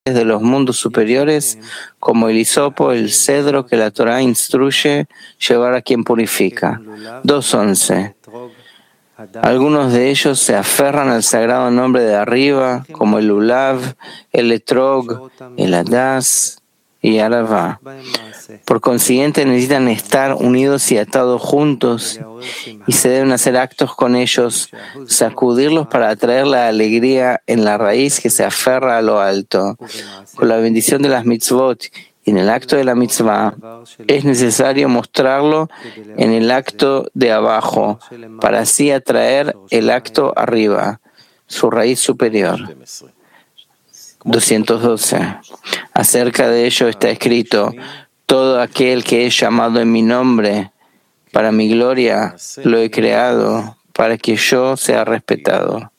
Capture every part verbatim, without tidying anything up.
de los mundos superiores, como el hisopo, el cedro que la Torá instruye llevar a quien purifica. dos once. Algunos de ellos se aferran al sagrado nombre de arriba, como el Lulav, el Etrog, el Hadas y Aravá. Por consiguiente, necesitan estar unidos y atados juntos, y se deben hacer actos con ellos, sacudirlos para atraer la alegría en la raíz que se aferra a lo alto. Con la bendición de las mitzvot y en el acto de la mitzvah, es necesario mostrarlo en el acto de abajo, para así atraer el acto arriba, su raíz superior. doscientos doce. Acerca de ello está escrito: todo aquel que es llamado en mi nombre, para mi gloria, lo he creado, para que yo sea respetado.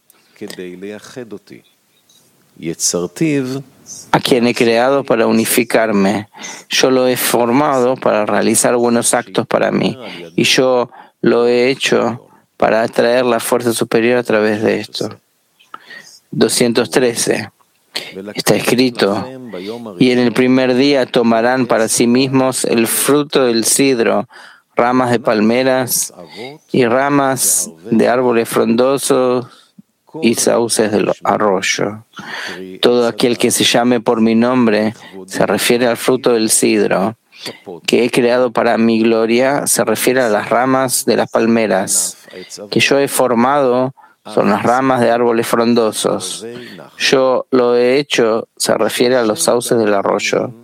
A quien he creado para unificarme, yo lo he formado para realizar buenos actos para mí, y yo lo he hecho para atraer la fuerza superior a través de esto. doscientos trece. Está escrito: y en el primer día tomarán para sí mismos el fruto del cidro, ramas de palmeras y ramas de árboles frondosos y sauces del arroyo. Todo aquel que se llame por mi nombre se refiere al fruto del cidro que he creado para mi gloria, se refiere a las ramas de las palmeras que yo he formado. Son las ramas de árboles frondosos. Yo lo he hecho, se refiere a los sauces del arroyo.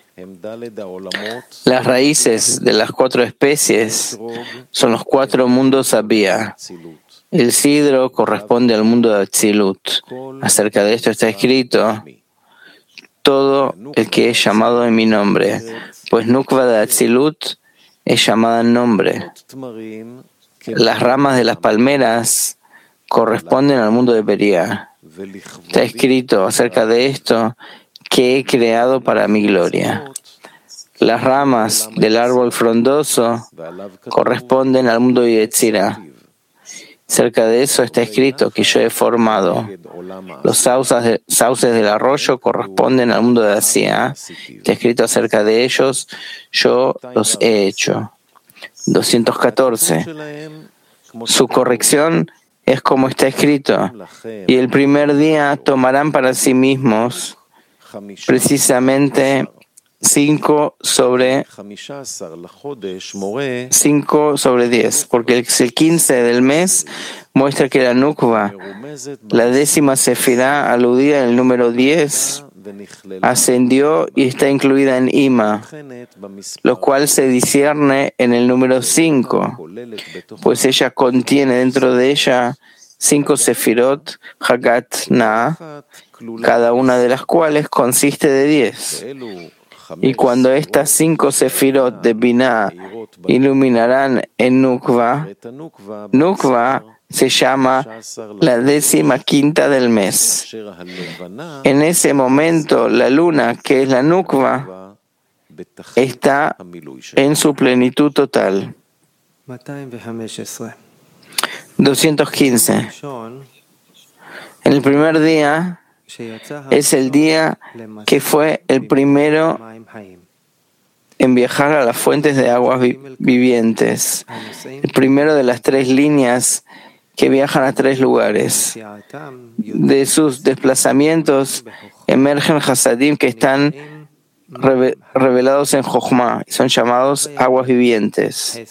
Las raíces de las cuatro especies son los cuatro mundos Abía. El cidro corresponde al mundo de Atzilut. Acerca de esto está escrito: todo el que es llamado en mi nombre, pues Nukva de Atzilut es llamada en nombre. Las ramas de las palmeras corresponden al mundo de Bería. Está escrito acerca de esto que he creado para mi gloria. Las ramas del árbol frondoso corresponden al mundo de Yetzirah. Cerca de eso está escrito que yo he formado. Los sauces, de, sauces del arroyo corresponden al mundo de Asia. Está escrito acerca de ellos: yo los he hecho. doscientos catorce. Su corrección es como está escrito: y el primer día tomarán para sí mismos precisamente cinco sobre cinco sobre diez, porque el quince del mes muestra que la Nukva, la décima sefirá aludida en el número diez, ascendió y está incluida en Ima, lo cual se discierne en el número cinco, pues ella contiene dentro de ella cinco sefirot Hagat Na, cada una de las cuales consiste de diez. Y cuando estas cinco sefirot de Binah iluminarán en Nukva, Nukva se llama la décima quinta del mes. En ese momento, la luna, que es la Nukva, está en su plenitud total. doscientos quince. En el primer día es el día que fue el primero en viajar a las fuentes de aguas vi- vivientes, el primero de las tres líneas que viajan a tres lugares. De sus desplazamientos emergen Hasadim que están reve- revelados en Jochma y son llamados aguas vivientes.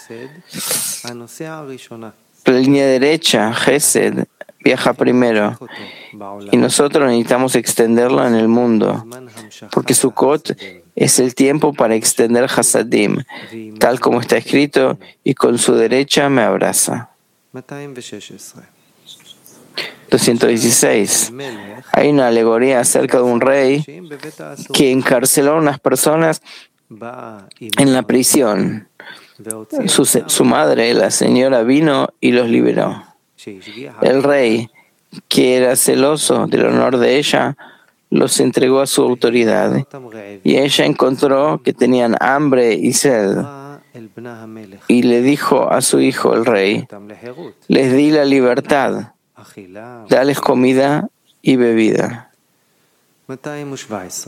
La línea derecha, Gesed, viaja primero, y nosotros necesitamos extenderlo en el mundo, porque Sukkot es el tiempo para extender Hasadim, tal como está escrito: y con su derecha me abraza. doscientos dieciséis. Hay una alegoría acerca de un rey que encarceló a unas personas en la prisión. Su, su madre, la señora, vino y los liberó. El rey, que era celoso del honor de ella, los entregó a su autoridad, y ella encontró que tenían hambre y sed, y le dijo a su hijo el rey: les di la libertad, dales comida y bebida. מאתיים ושבע עשרה